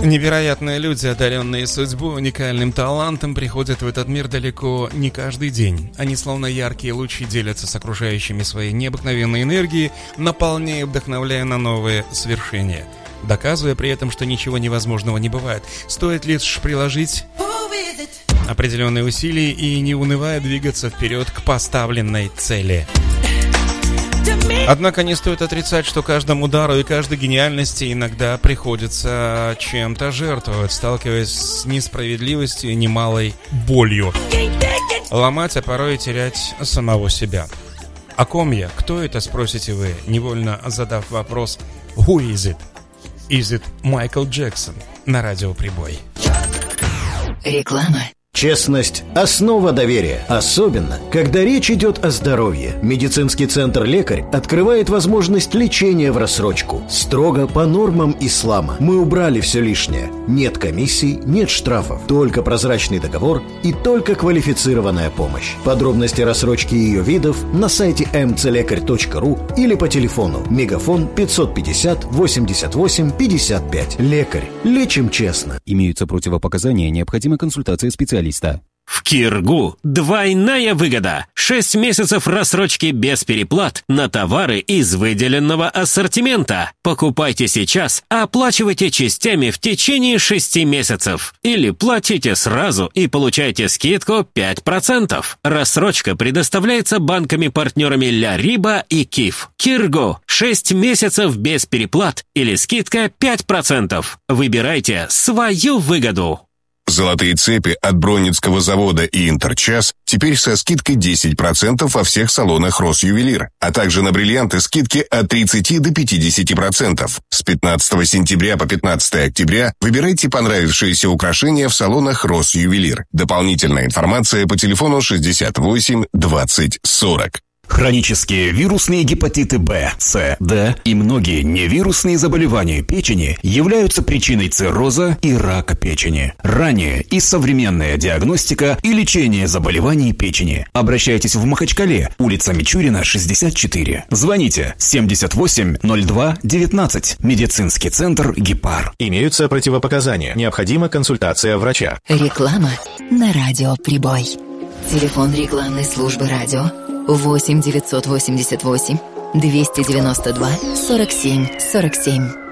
Невероятные люди, одаренные судьбой, уникальным талантом, приходят в этот мир далеко не каждый день. Они, словно яркие лучи, делятся с окружающими своей необыкновенной энергией, наполняя и вдохновляя на новые свершения, доказывая при этом, что ничего невозможного не бывает. Стоит лишь приложить определенные усилия и, не унывая, двигаться вперед к поставленной цели. Однако не стоит отрицать, что каждому дару и каждой гениальности иногда приходится чем-то жертвовать, сталкиваясь с несправедливостью и немалой болью. Ломать, а порой и терять самого себя. О ком я? Кто это, спросите вы, невольно задав вопрос «Who is it?» Is it Майкл Джексон? На радио Прибой. Реклама. Честность – основа доверия, особенно, когда речь идет о здоровье. Медицинский центр «Лекарь» открывает возможность лечения в рассрочку. Строго по нормам ислама. Мы убрали все лишнее. Нет комиссий, нет штрафов. Только прозрачный договор и только квалифицированная помощь. Подробности рассрочки и ее видов на сайте mcлекарь.ру или по телефону мегафон 550 88 55. «Лекарь». Лечим честно. Имеются противопоказания, необходима консультация специалиста. В Киргу двойная выгода. 6 месяцев рассрочки без переплат на товары из выделенного ассортимента. Покупайте сейчас, а оплачивайте частями в течение 6 месяцев. Или платите сразу и получайте скидку 5%. Рассрочка предоставляется банками-партнерами Ля Риба и Киф. Киргу. 6 месяцев без переплат или скидка 5%. Выбирайте свою выгоду. Золотые цепи от Бронницкого завода и Интерчас теперь со скидкой 10% во всех салонах Росювелир, а также на бриллианты скидки от 30 до 50%. С 15 сентября по 15 октября выбирайте понравившиеся украшения в салонах Росювелир. Дополнительная информация по телефону 68 20 40. Хронические вирусные гепатиты Б, С, Д и многие невирусные заболевания печени являются причиной цирроза и рака печени. Ранняя и современная диагностика и лечение заболеваний печени. Обращайтесь в Махачкале, улица Мичурина, 64. Звоните 78 02 19. Медицинский центр «Гепар». Имеются противопоказания. Необходима консультация врача. Реклама на радио Прибой. Телефон рекламной службы радио 8 988 292 47 47.